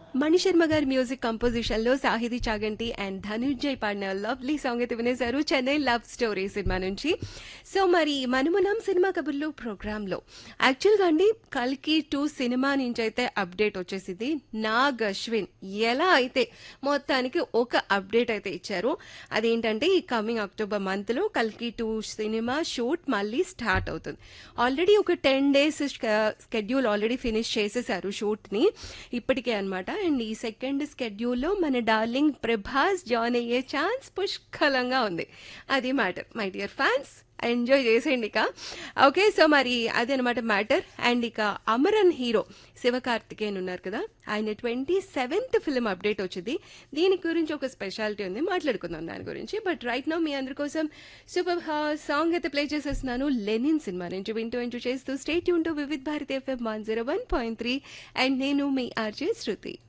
మణిశర్మ గారి music composition లో సాహితీ చాగంటి అండ్ ధనుంజయ్ పాడిన లవ్లీ సాంగ్ అయితే వినేశారు చెన్నై లవ్ స్టోరీ సినిమా నుంచి. సో మరి మనమునం సినిమా కబుర్లు ప్రోగ్రామ్ లో యాక్చువల్ గా అండి కల్కి 2 సినిమా నుంచి అయితే అప్డేట్ వచ్చేసింది. నాగ్ అశ్విన్ ఎలా అయితే మొత్తానికి ఒక అప్డేట్ అయితే ఇచ్చారు. అదేంటంటే ఈ కమింగ్ అక్టోబర్ మంత్ లో కల్కి 2 సినిమా షూట్ మళ్ళీ స్టార్ట్ అవుతుంది. ఆల్రెడీ ఒక 10 days స్కెడ్యూల్ ఆల్రెడీ ఫినిష్ చేసేసారు షూట్ ని ఇప్పటికే అన్నమాట. అండ్ ఈ సెకండ్ స్కెడ్యూల్లో మన డార్లింగ్ ప్రభాస్ జాయిన్ అయ్యే ఛాన్స్ పుష్కలంగా ఉంది. అది matter my dear fans, enjoy చేసేయండి ఇక. ఓకే, సో మరి అది అనమాట మ్యాటర్. అండ్ ఇక అమరన్ హీరో శివకార్తికేయన్ ఉన్నారు కదా, ఆయన 27th ఫిల్మ్ అప్డేట్ వచ్చింది. దీని గురించి ఒక స్పెషాలిటీ ఉంది, మాట్లాడుకుందాం దాని గురించి. బట్ రైట్ నౌ మీ అందరి కోసం సూపర్ సాంగ్ అయితే ప్లే చేసేస్తున్నాను లెనిన్ సినిమా నుంచి. వింటూ ఎంజాయ్ చేస్తూ stay tune to Vividh Bharati FM 101.3 and నేను మీ ఆర్జే శృతి.